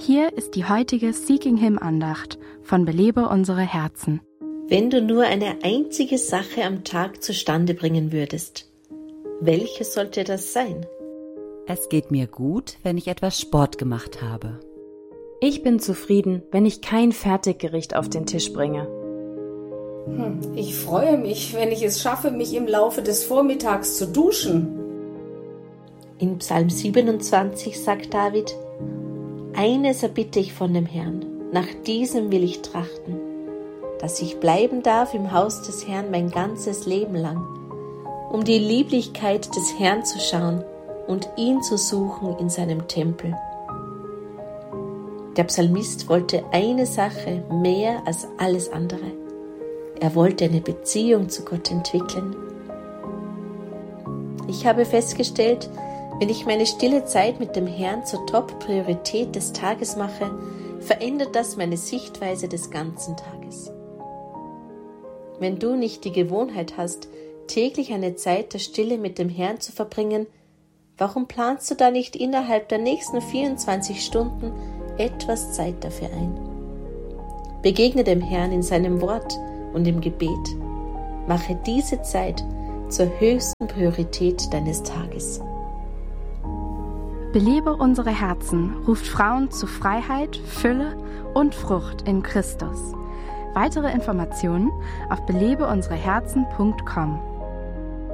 Hier ist die heutige Seeking Him Andacht von Belebe unsere Herzen. Wenn du nur eine einzige Sache am Tag zustande bringen würdest, welche sollte das sein? Es geht mir gut, wenn ich etwas Sport gemacht habe. Ich bin zufrieden, wenn ich kein Fertiggericht auf den Tisch bringe. Ich freue mich, wenn ich es schaffe, mich im Laufe des Vormittags zu duschen. In Psalm 27 sagt David: Eines erbitte ich von dem Herrn, nach diesem will ich trachten, dass ich bleiben darf im Haus des Herrn mein ganzes Leben lang, um die Lieblichkeit des Herrn zu schauen und ihn zu suchen in seinem Tempel. Der Psalmist wollte eine Sache mehr als alles andere. Er wollte eine Beziehung zu Gott entwickeln. Ich habe festgestellt, wenn ich meine stille Zeit mit dem Herrn zur Top-Priorität des Tages mache, verändert das meine Sichtweise des ganzen Tages. Wenn du nicht die Gewohnheit hast, täglich eine Zeit der Stille mit dem Herrn zu verbringen, warum planst du da nicht innerhalb der nächsten 24 Stunden etwas Zeit dafür ein? Begegne dem Herrn in seinem Wort und im Gebet. Mache diese Zeit zur höchsten Priorität deines Tages. Belebe unsere Herzen ruft Frauen zu Freiheit, Fülle und Frucht in Christus. Weitere Informationen auf belebeunsereherzen.com.